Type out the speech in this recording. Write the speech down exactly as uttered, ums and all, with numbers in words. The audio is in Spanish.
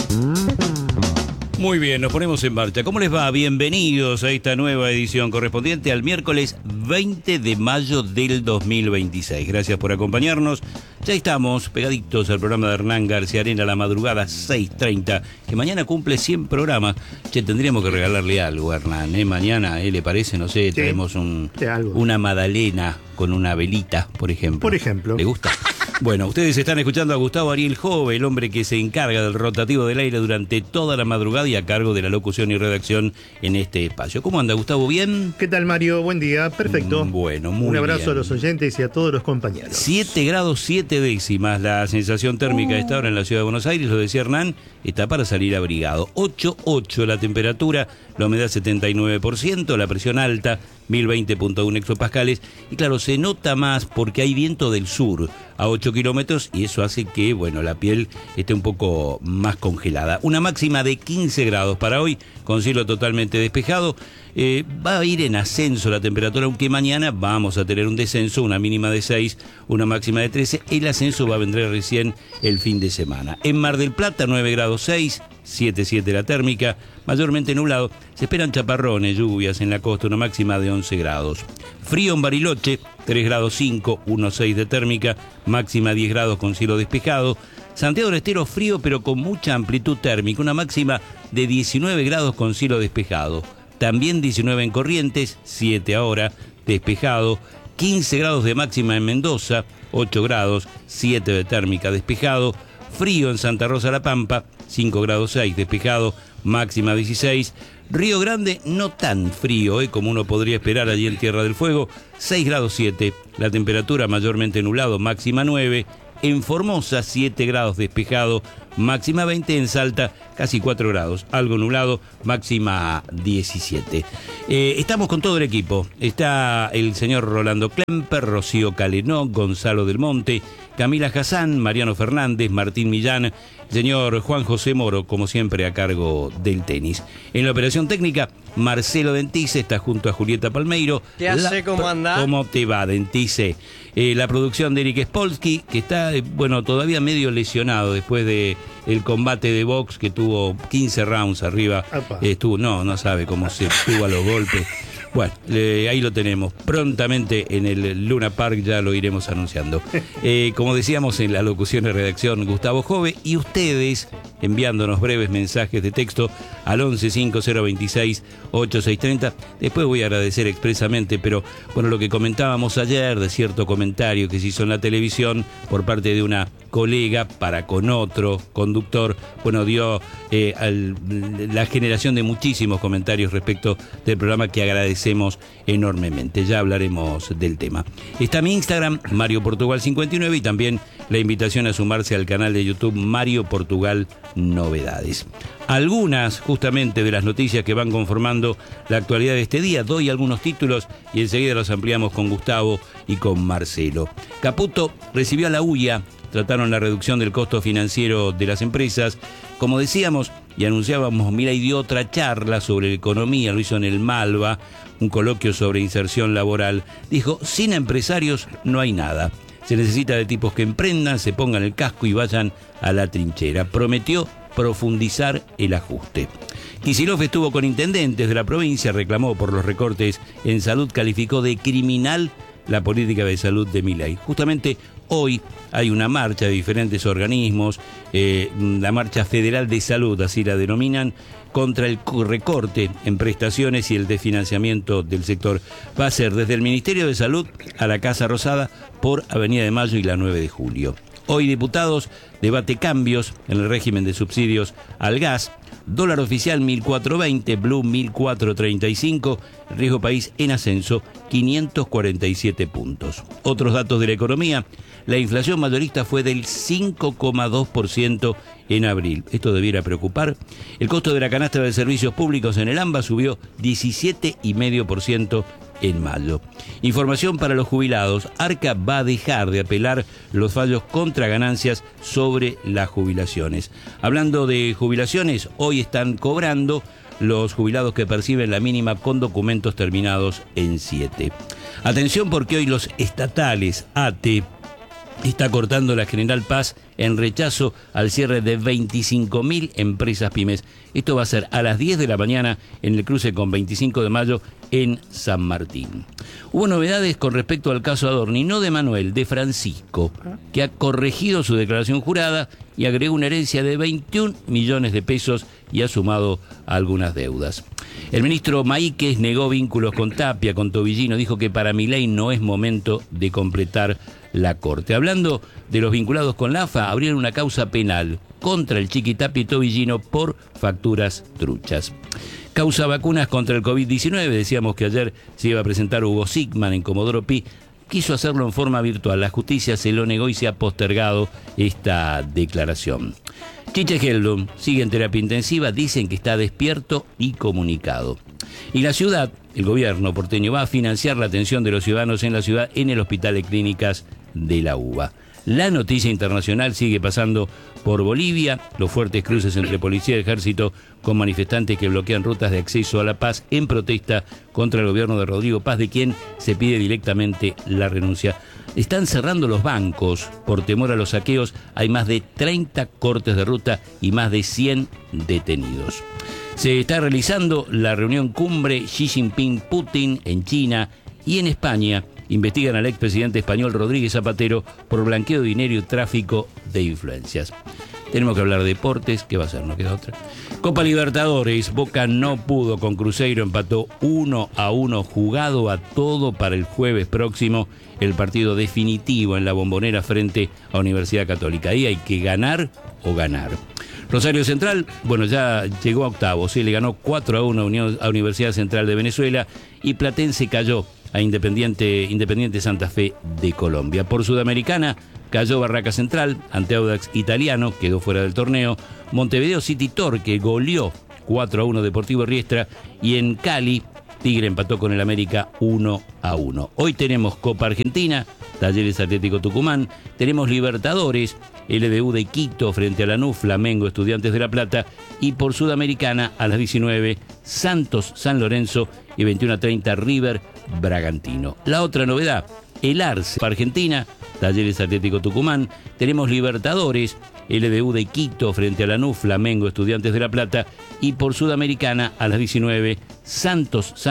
Muy bien, nos ponemos en marcha. ¿Cómo les va? Bienvenidos a esta nueva edición correspondiente al miércoles veinte de mayo del dos mil veintiséis. Gracias por acompañarnos. Ya estamos pegaditos al programa de Hernán García Arena, la madrugada seis treinta, que mañana cumple cien programas. Che, tendríamos que regalarle algo a Hernán, ¿eh? Mañana, ¿eh? ¿Le parece? No sé, sí, traemos un, una magdalena con una velita, por ejemplo. Por ejemplo. ¿Le gusta? Bueno, ustedes están escuchando a Gustavo Ariel Jove, el hombre que se encarga del rotativo del aire durante toda la madrugada y a cargo de la locución y redacción en este espacio. ¿Cómo anda, Gustavo? ¿Bien? ¿Qué tal, Mario? Buen día. Perfecto. Bueno, muy bien. Un abrazo bien a los oyentes y a todos los compañeros. siete grados siete décimas la sensación térmica de esta hora en la ciudad de Buenos Aires, lo decía Hernán, está para salir abrigado. ocho punto ocho la temperatura, la humedad setenta y nueve por ciento, la presión alta, mil veinte punto uno hectopascales, y claro, se nota más porque hay viento del sur a ocho kilómetros y eso hace que, bueno, la piel esté un poco más congelada. Una máxima de quince grados para hoy, con cielo totalmente despejado. Eh, va a ir en ascenso la temperatura, aunque mañana vamos a tener un descenso, una mínima de seis, una máxima de trece. El ascenso va a vendré recién el fin de semana. En Mar del Plata, nueve grados seis, siete punto siete la térmica, mayormente nublado. Se esperan chaparrones, lluvias en la costa, una máxima de once grados. Frío en Bariloche, tres grados cinco, uno punto seis de térmica, máxima diez grados con cielo despejado. Santiago del Estero frío pero con mucha amplitud térmica, una máxima de diecinueve grados con cielo despejado. También diecinueve en Corrientes, siete ahora, despejado. quince grados de máxima en Mendoza, ocho grados, siete de térmica, despejado. Frío en Santa Rosa La Pampa, cinco grados seis, despejado, máxima dieciséis. Río Grande no tan frío, ¿eh? como uno podría esperar allí en Tierra del Fuego, seis grados siete, la temperatura mayormente nublado, máxima nueve. En Formosa, siete grados despejado, máxima veinte. En Salta, casi cuatro grados, algo nublado, máxima diecisiete. Eh, estamos con todo el equipo. Está el señor Rolando Klemper, Rocío Calenó, Gonzalo del Monte, Camila Hassan, Mariano Fernández, Martín Millán, señor Juan José Moro, como siempre a cargo del tenis. En la operación técnica, Marcelo Dentice está junto a Julieta Palmeiro. ¿Qué hace? ¿Cómo anda? ¿Cómo te va, Dentice? Eh, la producción de Eric Spolsky, que está, eh, bueno, todavía medio lesionado después de el combate de box que tuvo quince rounds arriba. Eh, estuvo, no, no sabe cómo se estuvo a los golpes. Bueno, eh, ahí lo tenemos. Prontamente en el Luna Park ya lo iremos anunciando. Eh, como decíamos en la locución de redacción, Gustavo Jove, y ustedes enviándonos breves mensajes de texto al once cinco cero veintiséis ochenta y seis treinta. Después voy a agradecer expresamente, pero bueno, lo que comentábamos ayer de cierto comentario que se hizo en la televisión por parte de una colega para con otro conductor, bueno, dio eh, al, la generación de muchísimos comentarios respecto del programa que agradecemos enormemente. Ya hablaremos del tema. Está mi Instagram, Mario Portugal cincuenta y nueve, y también la invitación a sumarse al canal de YouTube Mario Portugal Novedades. Algunas justamente de las noticias que van conformando la actualidad de este día, doy algunos títulos y enseguida los ampliamos con Gustavo y con Marcelo. Caputo recibió a la U I A. Trataron la reducción del costo financiero de las empresas. Como decíamos y anunciábamos, Milei dio otra charla sobre economía, lo hizo en el Malva, un coloquio sobre inserción laboral. Dijo, sin empresarios no hay nada. Se necesita de tipos que emprendan, se pongan el casco y vayan a la trinchera. Prometió profundizar el ajuste. Kicillof estuvo con intendentes de la provincia, reclamó por los recortes en salud, calificó de criminal la política de salud de Milei. Justamente hoy hay una marcha de diferentes organismos, eh, la Marcha Federal de Salud, así la denominan, contra el recorte en prestaciones y el desfinanciamiento del sector. Va a ser desde el Ministerio de Salud a la Casa Rosada por Avenida de Mayo y la nueve de julio. Hoy diputados debate cambios en el régimen de subsidios al gas. Dólar oficial mil cuatrocientos veinte, Blue mil cuatrocientos treinta y cinco, riesgo país en ascenso quinientos cuarenta y siete puntos. Otros datos de la economía, la inflación mayorista fue del cinco coma dos por ciento en abril. Esto debiera preocupar. El costo de la canasta de servicios públicos en el AMBA subió diecisiete coma cinco por ciento en mayo. Información para los jubilados. Arca va a dejar de apelar los fallos contra ganancias sobre las jubilaciones. Hablando de jubilaciones, hoy están cobrando los jubilados que perciben la mínima con documentos terminados en siete. Atención, porque hoy los estatales A T E está cortando la General Paz en rechazo al cierre de veinticinco mil empresas pymes. Esto va a ser a las diez de la mañana en el cruce con veinticinco de mayo en San Martín. Hubo novedades con respecto al caso Adorni, no de Manuel, de Francisco, que ha corregido su declaración jurada y agregó una herencia de veintiún millones de pesos y ha sumado algunas deudas. El ministro Maíquez negó vínculos con Tapia, con Tobillino, dijo que para Milei no es momento de completar la Corte. Hablando de los vinculados con la A F A, abrieron una causa penal contra el Chiqui Tapia y Tobillino por facturas truchas. Causa vacunas contra el COVID diecinueve, decíamos que ayer se iba a presentar Hugo Sigman en Comodoro Pi, quiso hacerlo en forma virtual, la justicia se lo negó y se ha postergado esta declaración. Chiche Heldum sigue en terapia intensiva, dicen que está despierto y comunicado. Y la ciudad, el gobierno porteño, va a financiar la atención de los ciudadanos en la ciudad en el Hospital de Clínicas de la UBA. La noticia internacional sigue pasando por Bolivia, los fuertes cruces entre policía y ejército con manifestantes que bloquean rutas de acceso a la paz en protesta contra el gobierno de Rodrigo Paz, de quien se pide directamente la renuncia. Están cerrando los bancos por temor a los saqueos, hay más de treinta cortes de ruta y más de cien detenidos. Se está realizando la reunión cumbre Xi Jinping-Putin en China y en España. Investigan al expresidente español Rodríguez Zapatero por blanqueo de dinero y tráfico de influencias. Tenemos que hablar de deportes, ¿qué va a ser? No queda otra. Copa Libertadores, Boca no pudo con Cruzeiro, empató uno a uno, jugado a todo para el jueves próximo, el partido definitivo en la Bombonera frente a Universidad Católica. Ahí hay que ganar o ganar. Rosario Central, bueno, ya llegó a octavos, ¿sí? Le ganó cuatro a uno a Universidad Central de Venezuela y Platense cayó a Independiente, Independiente Santa Fe de Colombia. Por Sudamericana, cayó Barraca Central ante Audax Italiano, quedó fuera del torneo. Montevideo City Torque goleó cuatro a uno Deportivo Riestra y en Cali, Tigre empató con el América uno a uno. Hoy tenemos Copa Argentina, Talleres Atlético Tucumán, tenemos Libertadores, L D U de Quito frente a Lanús, Flamengo, Estudiantes de La Plata, y por Sudamericana a las diecinueve, Santos San Lorenzo y veintiuno a treinta River Bragantino. La otra novedad, el Arce, Argentina, Talleres Atlético Tucumán, tenemos Libertadores, L D U de Quito frente a Lanús, Flamengo, Estudiantes de La Plata, y por Sudamericana a las diecinueve, Santos San